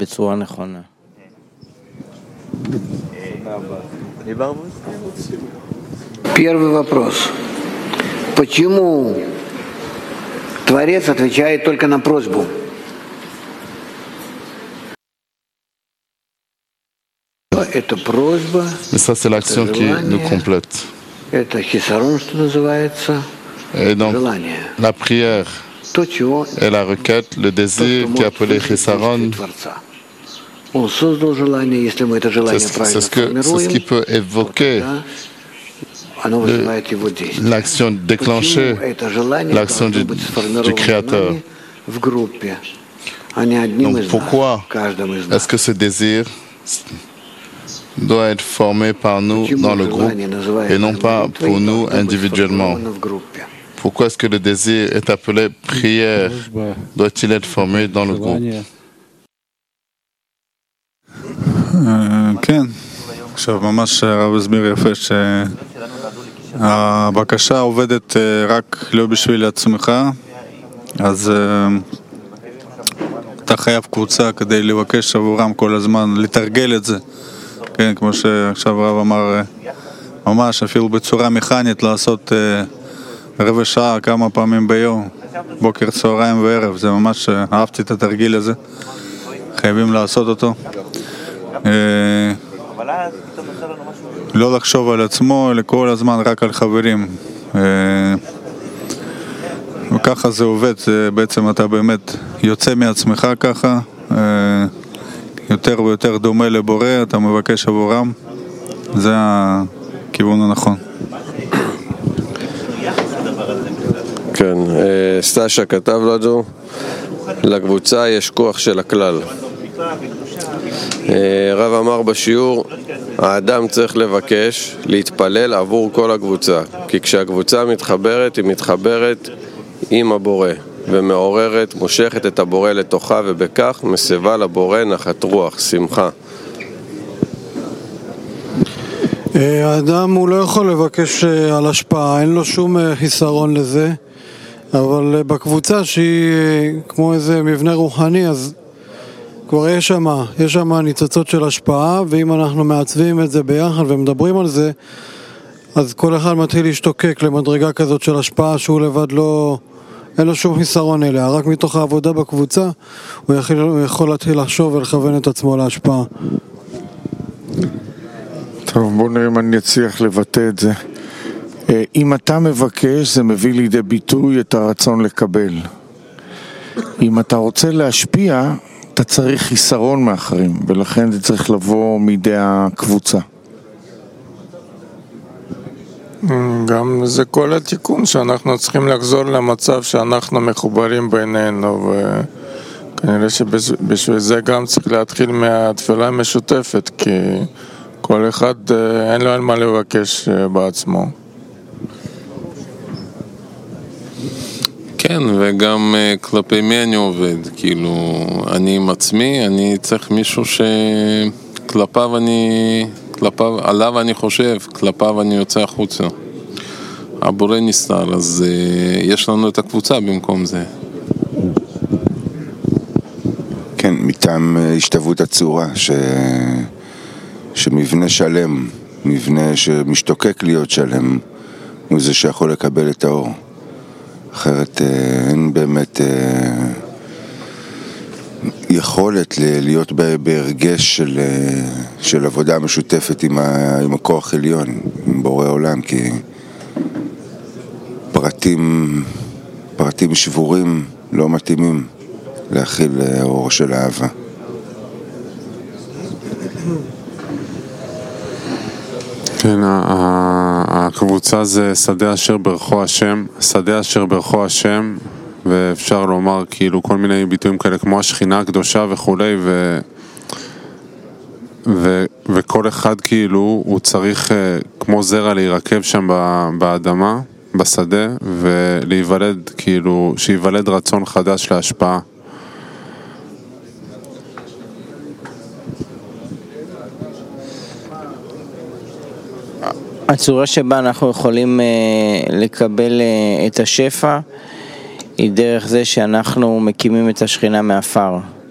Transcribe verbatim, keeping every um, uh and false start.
בצורה נכונה. Первый вопрос. Почему Творец отвечает только на просьбу? Это просьба, Mais ça, c'est l'action qui nous complète. это хисарон, что называется, Et donc, желание. la prière То, чего et la requête, le désir qui est appelé chisaron, Он создал желание, если мы это желание c'est правильно ce, que, c'est ce qui формируем, peut évoquer оно вызывает его действие. l'action, déclencher Почему это желание l'action должно du, быть du сформировано Créateur. нами в группе, а не одним Donc из нас, pourquoi каждым из est-ce нас? que ce désir doit être formé par nous Почему dans le groupe желание называется et non pas молитвой, pour nous должно быть individuellement? сформировано в группе? Pourquoi est-ce que le désir est appelé prière? Doit-il être formé dans le groupe? כן, עכשיו ממש הרב הסביר יפה שהבקשה עובדת רק לא בשביל עצמך, אז אתה חייב קבוצה כדי לבקש עבורם כל הזמן, לתרגל את זה, כן, כמו שעכשיו הרב אמר, ממש אפילו בצורה מכנית לעשות רבע שעה כמה פעמים ביום, בוקר, צהריים וערב, זה ממש, אהבתי את התרגיל הזה, חייבים לעשות אותו. לא לחשוב על עצמו, אלא כל הזמן רק על חברים. וככה זה עובד, בעצם אתה באמת יוצא מעצמך ככה, יותר ויותר דומה לבורא, אתה מבקש עבורם, זה הכיוון הנכון. כן, סטאשה כתב לנו, לקבוצה יש כוח של הכלל. רב אמר בשיעור, האדם צריך לבקש, להתפלל עבור כל הקבוצה, כי כשהקבוצה מתחברת, היא מתחברת עם הבורא, ומעוררת, מושכת את הבורא לתוכה, ובכך מסבה לבורא נחת רוח, שמחה. האדם הוא לא יכול לבקש על השפעה, אין לו שום חיסרון לזה, אבל בקבוצה שהיא כמו איזה מבנה רוחני, אז כבר יש שם, יש שם ניצוצות של השפעה, ואם אנחנו מעצבים את זה ביחד ומדברים על זה, אז כל אחד מתחיל להשתוקק למדרגה כזאת של השפעה שהוא לבד לא, אין לו שום חיסרון אליה, רק מתוך העבודה בקבוצה הוא יכול, הוא יכול להתחיל לחשוב ולכוון את עצמו להשפעה. טוב, בואו נראה אם אני אצליח לבטא את זה. אם אתה מבקש, זה מביא לידי ביטוי את הרצון לקבל. אם אתה רוצה להשפיע, אתה צריך חיסרון מאחרים, ולכן זה צריך לבוא מידי הקבוצה. גם זה כל התיקון שאנחנו צריכים לחזור למצב שאנחנו מחוברים בינינו, וכנראה שבשביל זה גם צריך להתחיל מהתפילה המשותפת, כי כל אחד אין לו על מה לבקש בעצמו. כן, וגם כלפי מי אני עובד, כאילו, אני עם עצמי, אני צריך מישהו שכלפיו אני, כלפיו, עליו אני חושב, כלפיו אני יוצא החוצה. הבורא נסתר, אז יש לנו את הקבוצה במקום זה. כן, מטעם השתוות הצורה, ש... שמבנה שלם, מבנה שמשתוקק להיות שלם, הוא זה שיכול לקבל את האור. אחרת אין באמת יכולת להיות בהרגש של, של עבודה משותפת עם, ה, עם הכוח עליון, עם בורא עולם, כי פרטים, פרטים שבורים לא מתאימים להכיל אור של אהבה. כן, הקבוצה זה שדה אשר ברכו השם, שדה אשר ברכו השם, ואפשר לומר כאילו כל מיני ביטויים כאלה כמו השכינה הקדושה וכולי, ו, ו, וכל אחד כאילו הוא צריך כמו זרע להירקב שם באדמה, בשדה, ולהיוולד כאילו, שיוולד רצון חדש להשפעה. הצורה שבה אנחנו יכולים לקבל את השפע היא דרך זה שאנחנו מקימים את השכינה מאפר.